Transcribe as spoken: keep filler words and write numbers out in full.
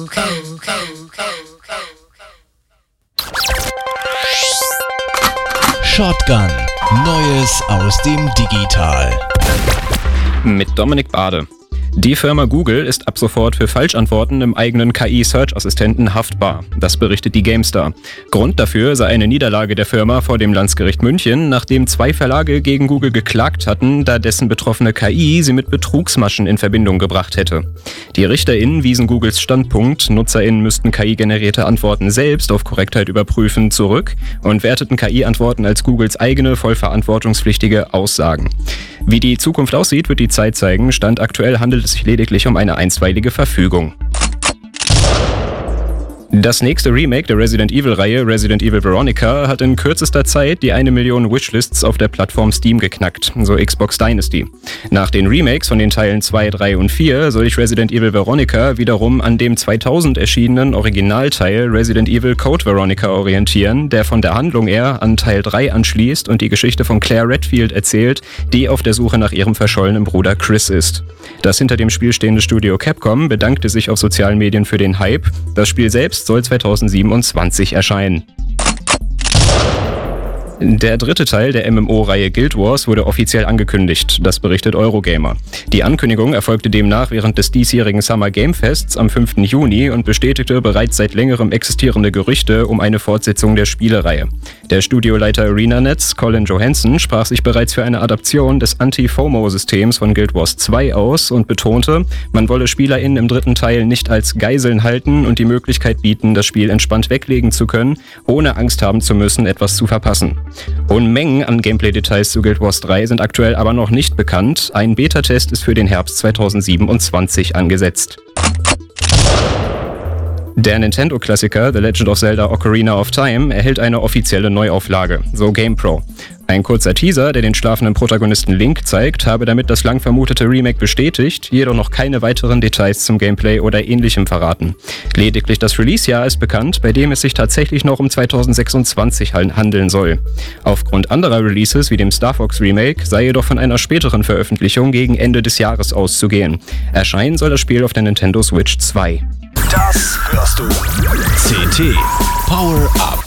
Shotgun. Neues aus dem Digital. Mit Dominik Bade. Die Firma Google ist ab sofort für Falschantworten im eigenen K I-Search-Assistenten haftbar. Das berichtet die GameStar. Grund dafür sei eine Niederlage der Firma vor dem Landesgericht München, nachdem zwei Verlage gegen Google geklagt hatten, da dessen betroffene K I sie mit Betrugsmaschen in Verbindung gebracht hätte. Die RichterInnen wiesen Googles Standpunkt, NutzerInnen müssten K I-generierte Antworten selbst auf Korrektheit überprüfen, zurück und werteten K I-Antworten als Googles eigene, voll verantwortungspflichtige Aussagen. Wie die Zukunft aussieht, wird die Zeit zeigen. Stand aktuell handelt es sich lediglich um eine einstweilige Verfügung. Das nächste Remake der Resident Evil-Reihe, Resident Evil Veronica, hat in kürzester Zeit die eine Million Wishlists auf der Plattform Steam geknackt, so Xbox Dynasty. Nach den Remakes von den Teilen zwei, drei und vier soll sich Resident Evil Veronica wiederum an dem zweitausend erschienenen Originalteil Resident Evil Code Veronica orientieren, der von der Handlung eher an Teil drei anschließt und die Geschichte von Claire Redfield erzählt, die auf der Suche nach ihrem verschollenen Bruder Chris ist. Das hinter dem Spiel stehende Studio Capcom bedankte sich auf sozialen Medien für den Hype. Das Spiel selbst soll zweitausendsiebenundzwanzig erscheinen. Der dritte Teil der M M O-Reihe Guild Wars wurde offiziell angekündigt, das berichtet Eurogamer. Die Ankündigung erfolgte demnach während des diesjährigen Summer Game Fests am fünften Juni und bestätigte bereits seit längerem existierende Gerüchte um eine Fortsetzung der Spielereihe. Der Studioleiter ArenaNets, Colin Johansson, sprach sich bereits für eine Adaption des Anti-FOMO-Systems von Guild Wars zwei aus und betonte, man wolle SpielerInnen im dritten Teil nicht als Geiseln halten und die Möglichkeit bieten, das Spiel entspannt weglegen zu können, ohne Angst haben zu müssen, etwas zu verpassen. Unmengen an Gameplay-Details zu Guild Wars drei sind aktuell aber noch nicht bekannt. Ein Beta-Test ist für den Herbst zweitausendsiebenundzwanzig angesetzt. Der Nintendo-Klassiker The Legend of Zelda Ocarina of Time erhält eine offizielle Neuauflage, so GamePro. Ein kurzer Teaser, der den schlafenden Protagonisten Link zeigt, habe damit das lang vermutete Remake bestätigt, jedoch noch keine weiteren Details zum Gameplay oder Ähnlichem verraten. Lediglich das Release-Jahr ist bekannt, bei dem es sich tatsächlich noch um zweitausendsechsundzwanzig handeln soll. Aufgrund anderer Releases wie dem Star Fox Remake sei jedoch von einer späteren Veröffentlichung gegen Ende des Jahres auszugehen. Erscheinen soll das Spiel auf der Nintendo Switch zwei. Das hörst du. C T Power Up.